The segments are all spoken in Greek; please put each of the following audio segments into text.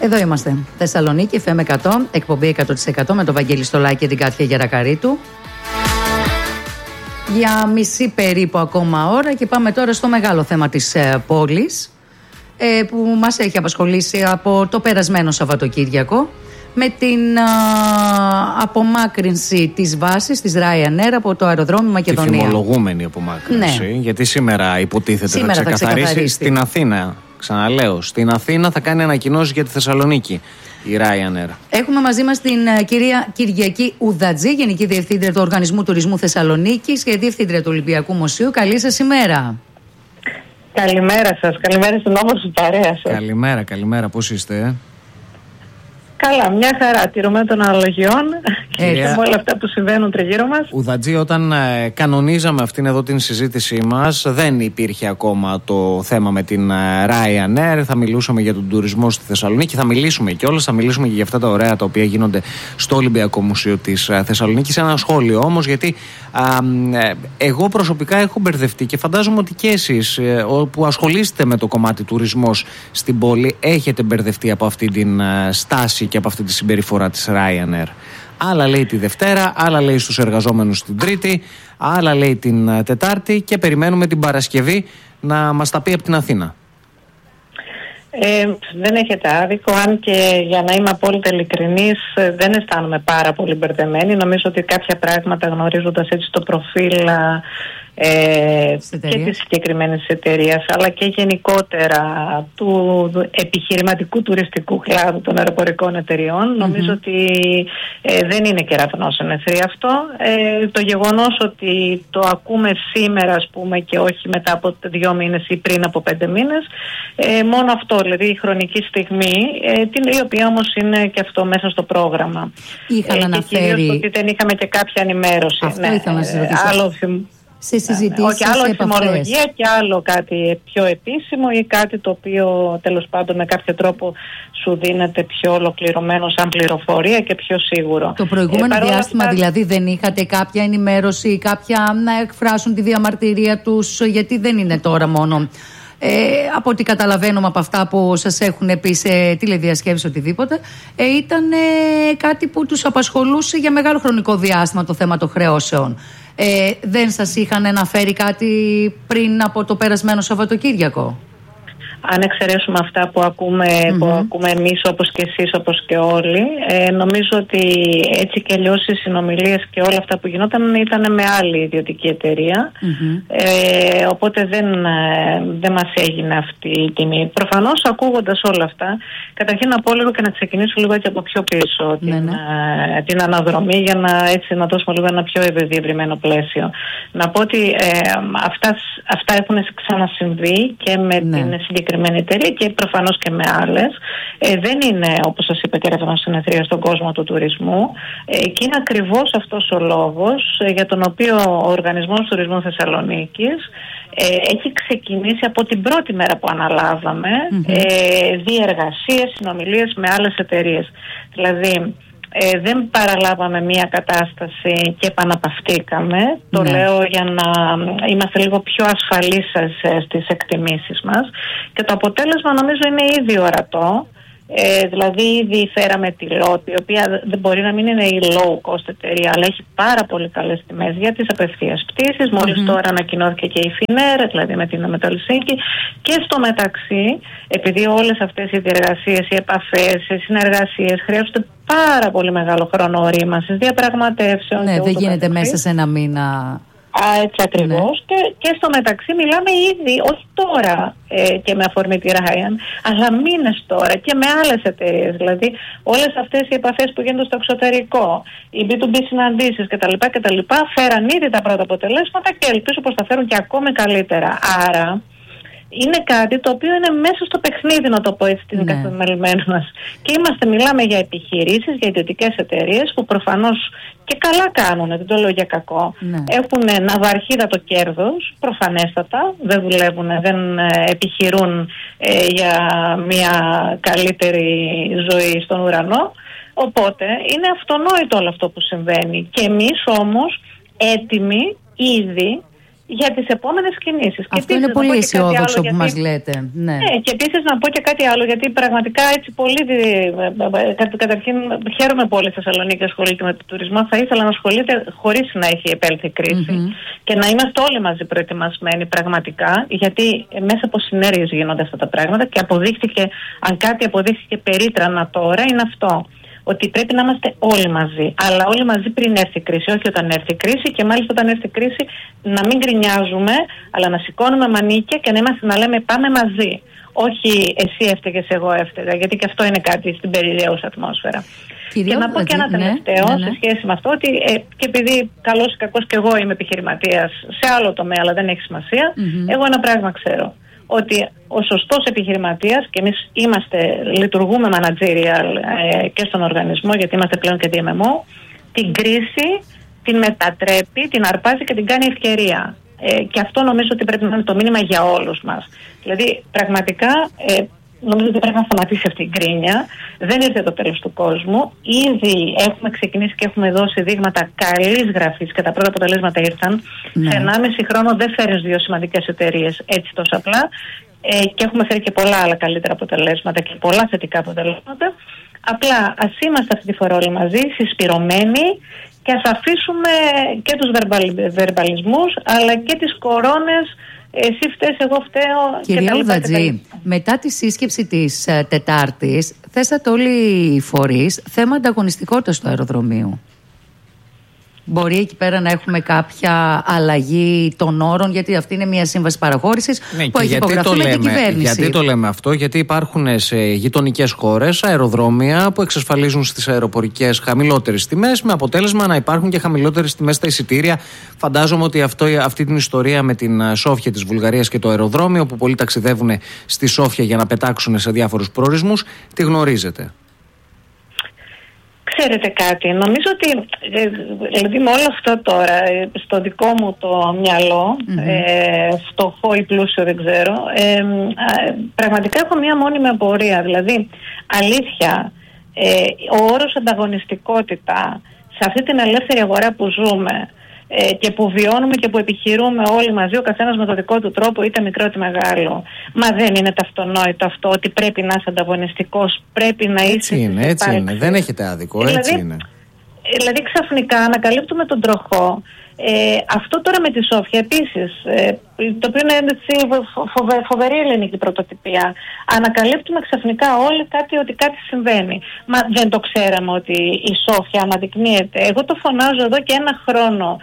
Εδώ είμαστε. Θεσσαλονίκη, FM 100, εκπομπή 100% με τον Βαγγέλη Στολάκη και την Κάτια Γερακαρίτου. Για μισή περίπου ακόμα ώρα και πάμε τώρα στο μεγάλο θέμα της πόλης που μας έχει απασχολήσει από το περασμένο Σαββατοκύριακο με την απομάκρυνση της βάσης της Ryanair από το αεροδρόμιο Μακεδονία. Τη φημολογούμενη απομάκρυνση, ναι. Γιατί σήμερα υποτίθεται να ξεκαθαρίσει στην Αθήνα. Ξαναλέω, στην Αθήνα θα κάνει ανακοινώσεις για τη Θεσσαλονίκη η Ryanair. Έχουμε μαζί μας την κυρία Κυριακή Ουδατζή, Γενική Διευθύντρια του Οργανισμού Τουρισμού Θεσσαλονίκης και Διευθύντρια του Ολυμπιακού Μουσείου. Καλή σας ημέρα. Καλημέρα σας, καλημέρα στην όμορφη παρέα σας. Καλημέρα, πώς είστε? Καλά, μια χαρά, τηρούμε των αναλογιών και με όλα αυτά που συμβαίνουν τριγύρω μας. Ουδατζή, όταν κανονίζαμε αυτήν εδώ την συζήτησή μας, δεν υπήρχε ακόμα το θέμα με την Ryanair. Θα μιλούσαμε για τον τουρισμό στη Θεσσαλονίκη, θα μιλήσουμε κιόλας, θα μιλήσουμε και για αυτά τα ωραία τα οποία γίνονται στο Ολυμπιακό Μουσείο της Θεσσαλονίκης. Ένα σχόλιο όμως, γιατί εγώ προσωπικά έχω μπερδευτεί και φαντάζομαι ότι και εσείς που ασχολείστε με το κομμάτι τουρισμός στην πόλη έχετε μπερδευτεί από αυτή την στάση και από αυτή τη συμπεριφορά της Ryanair. Άλλα λέει τη Δευτέρα, άλλα λέει στους εργαζόμενους την Τρίτη, άλλα λέει την Τετάρτη και περιμένουμε την Παρασκευή να μας τα πει από την Αθήνα. Δεν έχετε άδικο, αν και για να είμαι απόλυτα ειλικρινής δεν αισθάνομαι πάρα πολύ μπερδεμένη. Νομίζω ότι κάποια πράγματα, γνωρίζοντας έτσι το προφίλ και της συγκεκριμένης εταιρείας αλλά και γενικότερα του επιχειρηματικού τουριστικού κλάδου των αεροπορικών εταιριών, νομίζω ότι δεν είναι κερατονό συνεθρή αυτό. Το γεγονός ότι το ακούμε σήμερα, ας πούμε, και όχι μετά από 2 μήνες ή πριν από 5 μήνες, μόνο αυτό, δηλαδή η χρονική στιγμή, η οποία όμως είναι και αυτό μέσα στο πρόγραμμα. Είχαν αναφέρει... Και κυρίως ότι δεν είχαμε και κάποια ενημέρωση. Αυτό ήθελα να σας ρωτήσω. Σε συζητήσεις, όχι, άλλο θυμολογία και άλλο κάτι πιο επίσημο ή κάτι το οποίο τέλος πάντων με κάποιο τρόπο σου δίνεται πιο ολοκληρωμένο σαν πληροφορία και πιο σίγουρο. Το προηγούμενο διάστημα δηλαδή δεν είχατε κάποια ενημέρωση ή κάποια να εκφράσουν τη διαμαρτυρία τους, γιατί δεν είναι τώρα μόνο από ό,τι καταλαβαίνουμε από αυτά που σας έχουν πει σε τηλεδιασκέψεις οτιδήποτε, ήταν κάτι που τους απασχολούσε για μεγάλο χρονικό διάστημα, το θέμα των χρεώσεων. Δεν σας είχαν αναφέρει κάτι πριν από το περασμένο Σαββατοκύριακο? Αν εξαιρέσουμε αυτά που ακούμε εμείς, όπως και εσείς, όπως και όλοι, νομίζω ότι έτσι και αλλιώς οι συνομιλίες και όλα αυτά που γινόταν ήταν με άλλη ιδιωτική εταιρεία, οπότε δεν μας έγινε αυτή η τιμή. Προφανώς, ακούγοντας όλα αυτά, καταρχήν να πω λίγο και να ξεκινήσω λίγο έτσι από πιο πίσω την αναδρομή, για να δώσουμε λίγο ένα πιο διευρυμένο πλαίσιο. Να πω ότι αυτά έχουν ξανασυμβεί και με την συγκεκριμένη εταιρεία και προφανώς και με άλλες. Δεν είναι, όπως σας είπα, κερατονό συνεθρία στον κόσμο του τουρισμού, και είναι ακριβώς αυτός ο λόγος για τον οποίο ο Οργανισμός Τουρισμού Θεσσαλονίκης έχει ξεκινήσει από την πρώτη μέρα που αναλάβαμε διεργασίες, συνομιλίες με άλλες εταιρείες. Δηλαδή δεν παραλάβαμε μία κατάσταση και επαναπαυτήκαμε. Το λέω για να είμαστε λίγο πιο ασφαλείς στις εκτιμήσεις μας. Και το αποτέλεσμα νομίζω είναι ήδη ορατό. Δηλαδή ήδη φέραμε τη LOT, η οποία δεν μπορεί να μην είναι η low cost εταιρεία, αλλά έχει πάρα πολύ καλές τιμές για τις απευθείας πτήσεις. Μόλις τώρα ανακοινώθηκε και η Finnair, δηλαδή με το Ελσίνκι. Και στο μεταξύ, επειδή όλες αυτές οι διεργασίες, οι επαφές, οι συνεργασίες χρειάζονται πάρα πολύ μεγάλο χρόνο ορίμασης, διαπραγματεύσεων. Ναι, δεν γίνεται μέσα σε ένα μήνα. Έτσι ακριβώς. Και στο μεταξύ μιλάμε ήδη, όχι τώρα και με αφορμή τη Ryanair, αλλά μήνες τώρα και με άλλες εταιρείες. Δηλαδή όλες αυτές οι επαφές που γίνονται στο εξωτερικό, οι B2B συναντήσεις κτλ. Φέραν ήδη τα πρώτα αποτελέσματα και ελπίζω πως θα φέρουν και ακόμη καλύτερα. Άρα είναι κάτι το οποίο είναι μέσα στο παιχνίδι, να το πω έτσι, την καθημερινή μας. Και μιλάμε για επιχειρήσεις, για ιδιωτικές εταιρείες που προφανώς και καλά κάνουν, δεν το λέω για κακό. Έχουν ναυαρχίδα το κέρδος, προφανέστατα, δεν δουλεύουν, δεν επιχειρούν για μια καλύτερη ζωή στον ουρανό. Οπότε είναι αυτονόητο όλο αυτό που συμβαίνει. Και εμείς όμως έτοιμοι ήδη για τις επόμενες κινήσεις. Αυτό είναι πολύ αισιόδοξο που μας λέτε. Ναι. Και επίσης να πω και κάτι άλλο, γιατί πραγματικά έτσι πολύ. Καταρχήν, χαίρομαι πολύ στη Θεσσαλονίκη ασχολείται με τον τουρισμό. Θα ήθελα να ασχολείται χωρίς να έχει επέλθει κρίση και να είμαστε όλοι μαζί προετοιμασμένοι πραγματικά, γιατί μέσα από συνέργειες γίνονται αυτά τα πράγματα και αποδείχθηκε, αν κάτι αποδείχθηκε περίτρανα τώρα, είναι αυτό. Ότι πρέπει να είμαστε όλοι μαζί. Αλλά όλοι μαζί πριν έρθει η κρίση, όχι όταν έρθει η κρίση. Και μάλιστα όταν έρθει η κρίση να μην γκρινιάζουμε, αλλά να σηκώνουμε μανίκια και να λέμε πάμε μαζί. Όχι εσύ έφταιγες, εγώ έφταιγα. Γιατί και αυτό είναι κάτι στην περιραίουσα ατμόσφαιρα. Και να πω και ένα τελευταίο σε σχέση με αυτό, ότι και επειδή καλώς ή κακώς και εγώ είμαι επιχειρηματίας σε άλλο τομέα, αλλά δεν έχει σημασία, εγώ ένα πράγμα ξέρω. Ότι ο σωστός επιχειρηματίας, και εμείς λειτουργούμε managerial και στον οργανισμό, γιατί είμαστε πλέον και DMMO, την κρίση την μετατρέπει, την αρπάζει και την κάνει ευκαιρία. Και αυτό νομίζω ότι πρέπει να είναι το μήνυμα για όλους μας. Δηλαδή πραγματικά νομίζω ότι πρέπει να σταματήσει αυτή η γκρίνια. Δεν ήρθε το τέλος του κόσμου. Ήδη έχουμε ξεκινήσει και έχουμε δώσει δείγματα καλής γραφής και τα πρώτα αποτελέσματα ήρθαν. Σε 1,5 χρόνο δεν φέρεις 2 σημαντικές εταιρείες έτσι τόσο απλά. Και έχουμε φέρει και πολλά άλλα καλύτερα αποτελέσματα και πολλά θετικά αποτελέσματα. Απλά ας είμαστε αυτή τη φορά όλοι μαζί, συσπηρωμένοι, και ας αφήσουμε και τους βερμπαλισμούς αλλά και τις κορώνες. Εσύ φταίς, εγώ φταίω. Κυρία Ουδατζή, μετά τη σύσκεψη της Τετάρτης θέσατε όλοι οι φορείς θέμα ανταγωνιστικότητας του αεροδρομίου. Μπορεί εκεί πέρα να έχουμε κάποια αλλαγή των όρων, γιατί αυτή είναι μια σύμβαση παραχώρησης που έχει υπογραφεί με την κυβέρνηση. Γιατί το λέμε αυτό? Γιατί υπάρχουν σε γειτονικές χώρες αεροδρόμια που εξασφαλίζουν στις αεροπορικές χαμηλότερες τιμές, με αποτέλεσμα να υπάρχουν και χαμηλότερες τιμές στα εισιτήρια. Φαντάζομαι ότι αυτή την ιστορία με την Σόφια της Βουλγαρίας και το αεροδρόμιο, που πολλοί ταξιδεύουν στη Σόφια για να πετάξουν σε διάφορους προορισμούς, τη γνωρίζετε. Ξέρετε κάτι, νομίζω ότι δηλαδή με όλο αυτό τώρα στο δικό μου το μυαλό, φτωχό ή πλούσιο δεν ξέρω, πραγματικά έχω μία μόνιμη απορία. Δηλαδή αλήθεια, ο όρος ανταγωνιστικότητα σε αυτή την ελεύθερη αγορά που ζούμε και που βιώνουμε και που επιχειρούμε όλοι μαζί, ο καθένας με το δικό του τρόπο, είτε μικρό είτε μεγάλο, μα δεν είναι ταυτονόητο αυτό ότι πρέπει να είσαι ανταγωνιστικός, πρέπει να είσαι. Έτσι είναι. Δεν έχετε άδικο, έτσι είναι. Δηλαδή ξαφνικά ανακαλύπτουμε τον τροχό. Αυτό τώρα με τη Σόφια επίσης, το οποίο είναι φοβερή ελληνική πρωτοτυπία. Ανακαλύπτουμε ξαφνικά όλοι ότι κάτι συμβαίνει. Μα δεν το ξέραμε ότι η Σόφια αναδεικνύεται? Εγώ το φωνάζω εδώ και 1 χρόνο,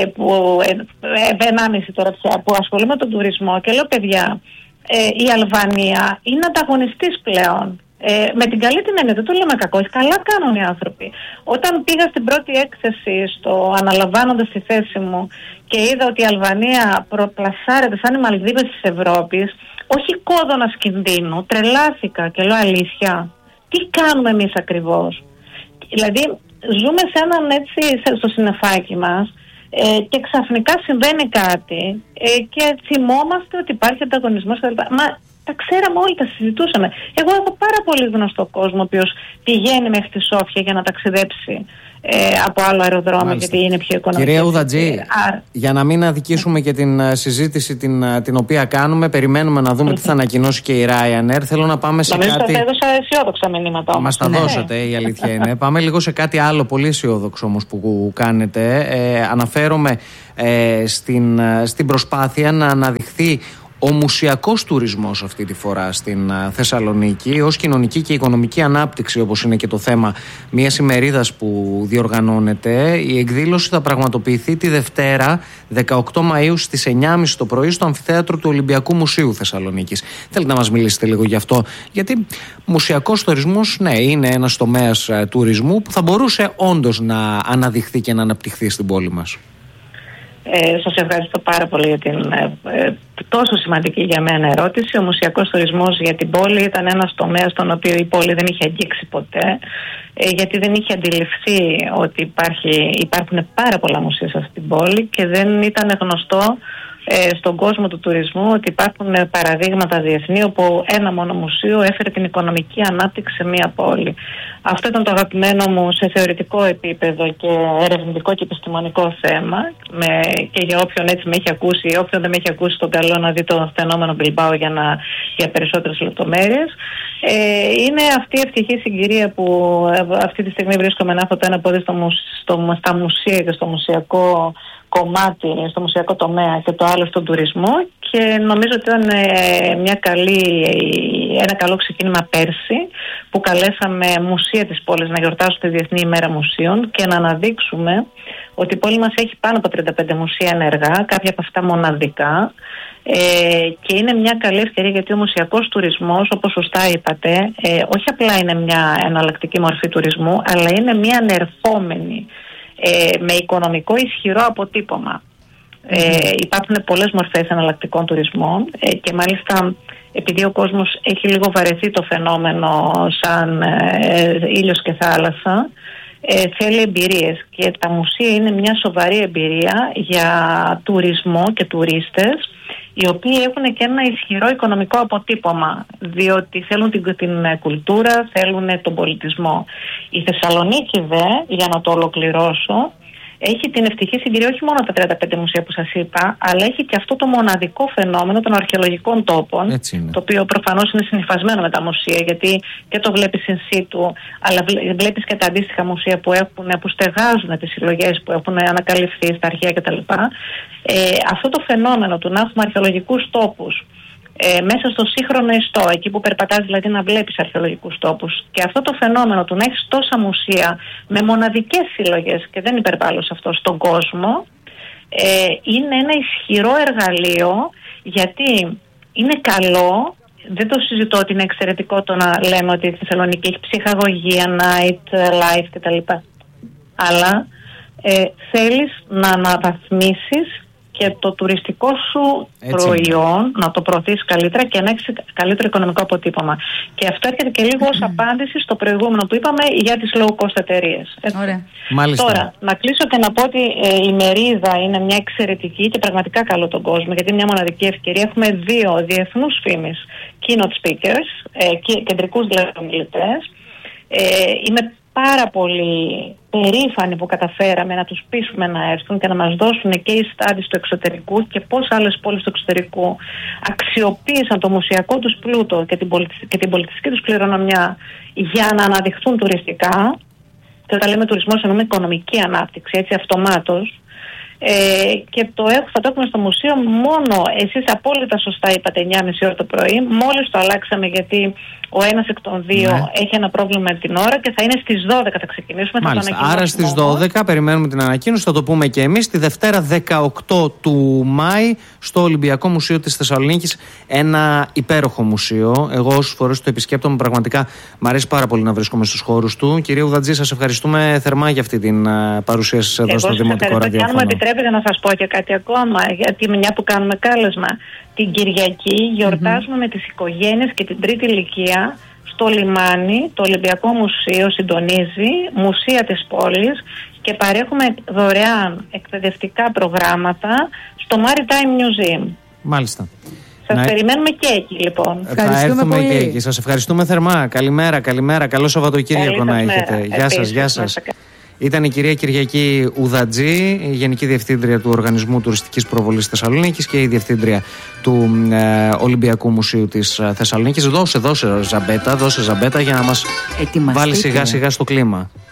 1,5 τώρα πια, που ασχολούμαι με τον τουρισμό και λέω παιδιά, η Αλβανία είναι ανταγωνιστής πλέον. Με την καλή την έννοια, δεν το λέμε κακό, καλά κάνουν οι άνθρωποι. Όταν πήγα στην πρώτη έκθεση, αναλαμβάνοντας τη θέση μου, και είδα ότι η Αλβανία προπλασάρεται σαν οι Μαλδίβες της Ευρώπης, όχι κόδωνας κινδύνου, τρελάθηκα και λέω αλήθεια. Τι κάνουμε εμείς ακριβώς? Δηλαδή ζούμε σε έναν έτσι στο συννεφάκι μας, και ξαφνικά συμβαίνει κάτι και θυμόμαστε ότι υπάρχει ανταγωνισμός κλπ. Μα τα ξέραμε όλοι, τα συζητούσαμε. Εγώ έχω πάρα πολύ γνωστό κόσμο ο οποίος πηγαίνει μέχρι τη Σόφια για να ταξιδέψει από άλλο αεροδρόμιο, γιατί είναι πιο οικονομικό. Κυρία Ουδατζή, για να μην αδικήσουμε και την συζήτηση την οποία κάνουμε, περιμένουμε να δούμε τι θα ανακοινώσει και η Ryanair. Θέλω να πάμε σε κάτι. Σας έδωσα αισιόδοξα μηνύματα όμως. Μας τα δώσατε, η αλήθεια είναι. Πάμε λίγο σε κάτι άλλο πολύ αισιόδοξο όμως που κάνετε. Αναφέρομαι στην προσπάθεια να αναδειχθεί ο μουσιακός τουρισμός αυτή τη φορά στην Θεσσαλονίκη ως κοινωνική και οικονομική ανάπτυξη, όπως είναι και το θέμα μιας ημερίδας που διοργανώνεται. Η εκδήλωση θα πραγματοποιηθεί τη Δευτέρα 18 Μαΐου στις 9.30 το πρωί στο Αμφιθέατρο του Ολυμπιακού Μουσείου Θεσσαλονίκης. Θέλετε να μας μιλήσετε λίγο γι' αυτό? Γιατί μουσιακός τουρισμός, ναι, είναι ένας τομέας τουρισμού που θα μπορούσε όντως να αναδειχθεί και να αναπτυχθεί στην πόλη μας. Σας ευχαριστώ πάρα πολύ για την τόσο σημαντική για μένα ερώτηση. Ο μουσιακός τουρισμός για την πόλη ήταν ένας τομέας στον οποίο η πόλη δεν είχε αγγίξει ποτέ, γιατί δεν είχε αντιληφθεί ότι υπάρχουν πάρα πολλά μουσεία σε αυτή την πόλη και δεν ήταν γνωστό στον κόσμο του τουρισμού ότι υπάρχουν παραδείγματα διεθνή όπου ένα μόνο μουσείο έφερε την οικονομική ανάπτυξη σε μία πόλη. Αυτό ήταν το αγαπημένο μου σε θεωρητικό επίπεδο και ερευνητικό και επιστημονικό θέμα, και για όποιον έτσι με έχει ακούσει ή όποιον δεν με έχει ακούσει, τον καλό να δει το φαινόμενο Μπιλμπάο για περισσότερες λεπτομέρειες. Είναι αυτή η ευτυχή συγκυρία που αυτή τη στιγμή βρίσκομαι να έχω το ένα πόδι στα μουσεία και στο μουσιακό κομμάτι, στο μουσιακό τομέα, και το άλλο στον τουρισμό, και νομίζω ότι ήταν ένα καλό ξεκίνημα πέρσι που καλέσαμε μουσεία της πόλης να γιορτάσουν τη Διεθνή ημέρα μουσείων και να αναδείξουμε ότι η πόλη μας έχει πάνω από 35 μουσεία ενεργά, κάποια από αυτά μοναδικά, και είναι μια καλή ευκαιρία γιατί ο μουσιακός τουρισμός, όπως σωστά είπατε, όχι απλά είναι μια εναλλακτική μορφή τουρισμού, αλλά είναι μια ανερχόμενη με οικονομικό ισχυρό αποτύπωμα. Υπάρχουν πολλές μορφές εναλλακτικών τουρισμών, και μάλιστα επειδή ο κόσμος έχει λίγο βαρεθεί το φαινόμενο σαν ήλιος και θάλασσα, θέλει εμπειρίες, και τα μουσεία είναι μια σοβαρή εμπειρία για τουρισμό και τουρίστες, οι οποίοι έχουν και ένα ισχυρό οικονομικό αποτύπωμα, διότι θέλουν την κουλτούρα, θέλουν τον πολιτισμό. Η Θεσσαλονίκη για να το ολοκληρώσω, έχει την ευτυχή συγκυρία όχι μόνο τα 35 μουσεία που σας είπα, αλλά έχει και αυτό το μοναδικό φαινόμενο των αρχαιολογικών τόπων, το οποίο προφανώς είναι συνυφασμένο με τα μουσεία, γιατί και το βλέπεις in situ, αλλά βλέπεις και τα αντίστοιχα μουσεία που στεγάζουν τις συλλογές που έχουν ανακαλυφθεί στα αρχαία κτλ. Αυτό το φαινόμενο του να έχουμε αρχαιολογικούς τόπους μέσα στο σύγχρονο ιστό, εκεί που περπατάς δηλαδή να βλέπεις αρχαιολογικούς τόπους, και αυτό το φαινόμενο του να έχεις τόσα μουσεία με μοναδικές συλλογές, και δεν υπερβάλλω σε αυτό, στον κόσμο, είναι ένα ισχυρό εργαλείο, γιατί είναι καλό, δεν το συζητώ ότι είναι εξαιρετικό το να λέμε ότι η Θεσσαλονίκη έχει ψυχαγωγία, night life κτλ, αλλά θέλεις να αναβαθμίσεις και το τουριστικό σου προϊόν, να το προωθείς καλύτερα και να έχεις καλύτερο οικονομικό αποτύπωμα. Και αυτό έρχεται και λίγο ως απάντηση στο προηγούμενο που είπαμε για τις low cost εταιρείες. Τώρα, να κλείσω και να πω ότι η μερίδα είναι μια εξαιρετική και πραγματικά καλό τον κόσμο, γιατί είναι μια μοναδική ευκαιρία. Έχουμε 2 διεθνούς φήμης keynote speakers, κεντρικούς δηλαδή ομιλητές. Είμαι πάρα πολύ περήφανοι που καταφέραμε να τους πείσουμε να έρθουν και να μας δώσουν και οι studies του εξωτερικού, και πώς άλλες πόλεις του εξωτερικού αξιοποίησαν το μουσιακό τους πλούτο και την πολιτιστική τους κληρονομιά για να αναδειχθούν τουριστικά. Και όταν λέμε τουρισμός εννοούμε οικονομική ανάπτυξη, έτσι αυτομάτως. Και θα το έχουμε στο μουσείο μόνο, εσείς απόλυτα σωστά είπατε, 9.30 ώρα το πρωί. Μόλις το αλλάξαμε γιατί ο ένας εκ των 2 έχει ένα πρόβλημα με την ώρα, και θα είναι στις 12 θα ξεκινήσουμε. Μάλιστα, άρα στις 12 περιμένουμε την ανακοίνωση, θα το πούμε και εμείς. Τη Δευτέρα 18 του Μάη στο Ολυμπιακό Μουσείο της Θεσσαλονίκης. Ένα υπέροχο μουσείο. Εγώ όσες φορές το επισκέπτομαι, πραγματικά μου αρέσει πάρα πολύ να βρίσκομαι στους χώρους του. Κυρία Ουδατζή, σας ευχαριστούμε θερμά για αυτή την παρουσία σας εδώ στο Δημοτικό Ραδιόφωνο. Και αν μου επιτρέπετε να σας πω και κάτι ακόμα, γιατί μια που κάνουμε κάλεσμα, την Κυριακή γιορτάζουμε με τις οικογένειες και την τρίτη ηλικία στο λιμάνι. Το Ολυμπιακό Μουσείο συντονίζει μουσεία της πόλης και παρέχουμε δωρεάν εκπαιδευτικά προγράμματα στο Maritime Museum. Μάλιστα. Σας περιμένουμε και εκεί, λοιπόν. Θα έρθουμε και εκεί. Σας ευχαριστούμε θερμά. Καλημέρα. Καλό Σαββατοκύριακο να έχετε. Γεια σας. Ήταν η κυρία Κυριακή Ουδατζή, Γενική Διευθύντρια του Οργανισμού Τουριστικής Προβολής Θεσσαλονίκης και η Διευθύντρια του Ολυμπιακού Μουσείου της Θεσσαλονίκης. Δώσε ζαμπέτα για να μας βάλει σιγά σιγά στο κλίμα.